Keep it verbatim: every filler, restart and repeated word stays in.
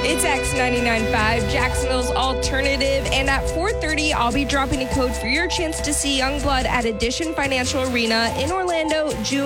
It's X ninety-nine point five, Jacksonville's alternative. And at four thirty, I'll be dropping a code for your chance to see Youngblood at Edition Financial Arena in Orlando, June